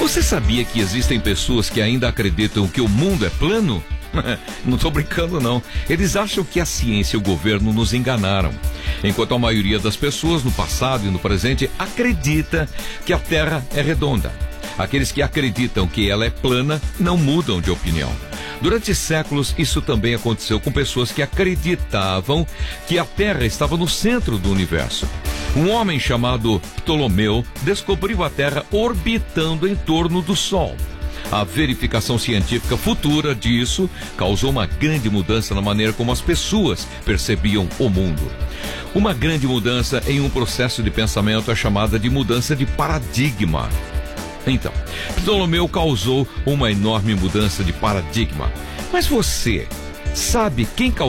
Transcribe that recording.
Você sabia que existem pessoas que ainda acreditam que o mundo é plano? Não estou brincando, não. Eles acham que a ciência e o governo nos enganaram. Enquanto a maioria das pessoas no passado e no presente acredita que a Terra é redonda. Aqueles que acreditam que ela é plana não mudam de opinião. Durante séculos, isso também aconteceu com pessoas que acreditavam que a Terra estava no centro do universo. Um homem chamado Ptolomeu descobriu a Terra orbitando em torno do Sol. A verificação científica futura disso causou uma grande mudança na maneira como as pessoas percebiam o mundo. Uma grande mudança em um processo de pensamento é chamada de mudança de paradigma. Então, Ptolomeu causou uma enorme mudança de paradigma. Mas você sabe quem causou